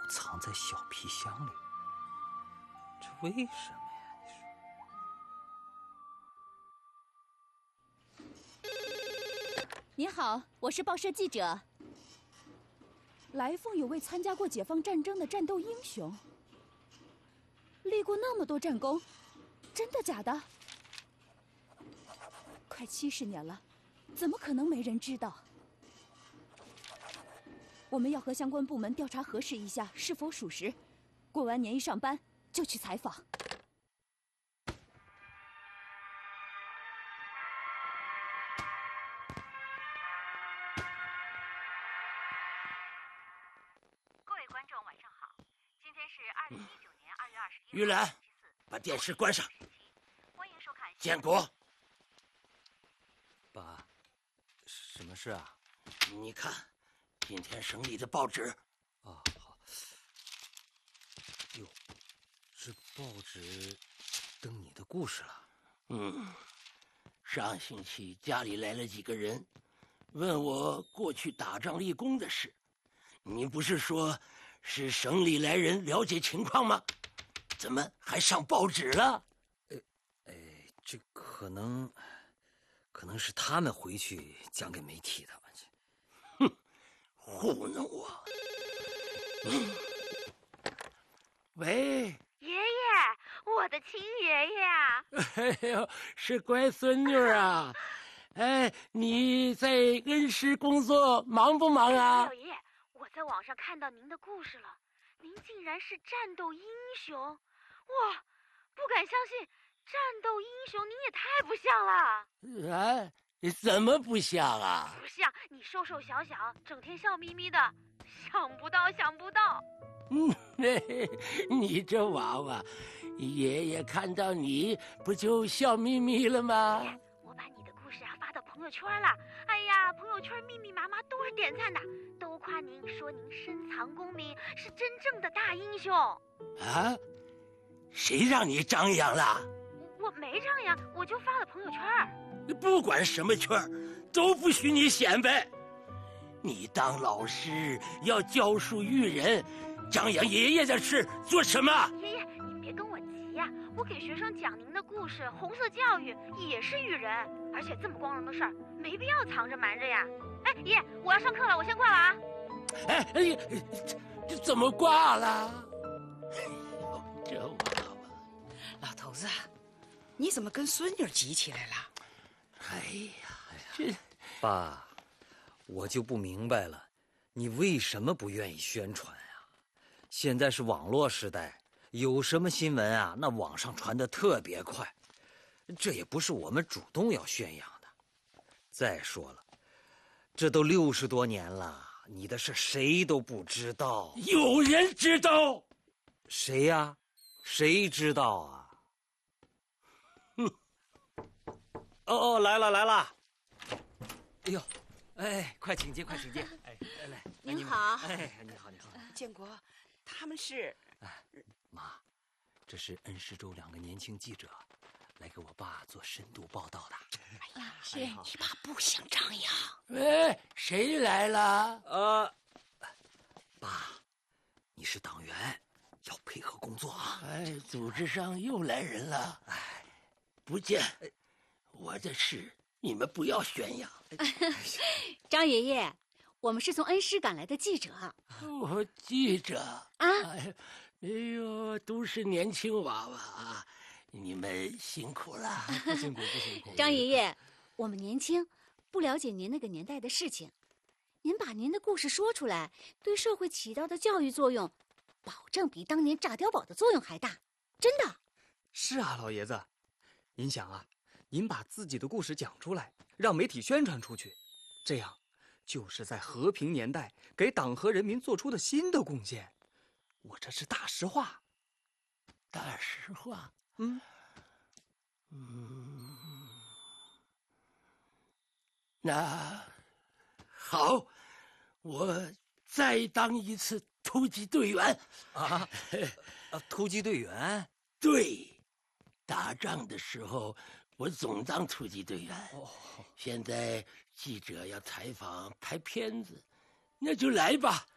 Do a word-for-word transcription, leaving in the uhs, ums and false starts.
藏在小皮箱里，这为什么呀？ 你说。您好，我是报社记者。来凤有位参加过解放战争的战斗英雄，立过那么多战功，真的假的？快七十年了，怎么可能没人知道？我们要和相关部门调查核实一下是否属实。过完年一上班就去采访。 各位观众晚上好，今天是二零一九年二月二十一日。 玉兰，把电视关上。 欢迎收看。 建国， 爸，什么事啊？ 你看，今天省里的报纸。 啊，好。哟，这报纸登你的故事了。 嗯，上星期家里来了几个人，问我过去打仗立功的事。你不是说是省里来人了解情况吗？怎么还上报纸了？ 呃，哎，这可能，可能是他们回去讲给媒体的。 哼，糊弄我！嗯，喂， 爷爷，我的亲爷爷啊！ 哎呦，是乖孙女啊！哎，你在恩施工作忙不忙啊？ 老爷爷，我在网上看到您的故事了，您竟然是战斗英雄！哇，不敢相信，战斗英雄您也太不像了！ 啊，怎么不像啊？ 不像，你瘦瘦小小，整天笑眯眯的，想不到，想不到。 嗯，你这娃娃，爷爷看到你不就笑眯眯了吗？ 我把你的故事啊发到朋友圈了，哎呀，朋友圈密密麻麻都是点赞的，都夸您，说您深藏功名，是真正的大英雄。 啊？谁让你张扬了？ 我没张扬，我就发了朋友圈。 不管什么圈都不许你显摆。你当老师要教书育人，张扬爷爷的事做什么？ 爷爷，你别跟我急呀、啊，我给学生讲您的故事，红色教育也是育人，而且这么光荣的事儿，没必要藏着瞒着呀。哎，爷爷，我要上课了，我先挂了啊。 哎哎，这这怎么挂了？哎呦，这娃娃！ 老头子，你怎么跟孙女急起来了？ 哎呀，这爸，我就不明白了，你为什么不愿意宣传啊？现在是网络时代，有什么新闻啊，那网上传的特别快，这也不是我们主动要宣扬的。再说了，这都六十多年了，你的事谁都不知道。 有人知道？ 谁呀？谁知道啊？ 哼！ 哦哦，来了来了！哎呦，哎，快请进，快请进！哎，来来， 您好。 哎，你好，你好。 建国，他们是…… 哎，妈，这是恩施州两个年轻记者，来给我爸做深度报道的。 哎呀，是你爸不想张扬。 喂，谁来了？ 呃，爸，你是党员，要配合工作啊。 哎，组织上又来人了。哎，不见，我的事你们不要宣扬。 张爷爷，我们是从恩施赶来的记者。 我记者啊， 哎，哎呦，都是年轻娃娃啊，你们辛苦了。 不辛苦，不辛苦。 张爷爷，我们年轻，不了解您那个年代的事情，您把您的故事说出来，对社会起到的教育作用，保证比当年炸碉堡的作用还大，真的。 是啊，老爷子，您想啊，您把自己的故事讲出来，让媒体宣传出去，这样就是在和平年代给党和人民做出的新的贡献。我这是大实话。 大实话？ 嗯嗯，那好，我再当一次突击队员啊！啊，突击队员？ 对，打仗的时候我总当突击队员。哦，现在记者要采访拍片子，那就来吧。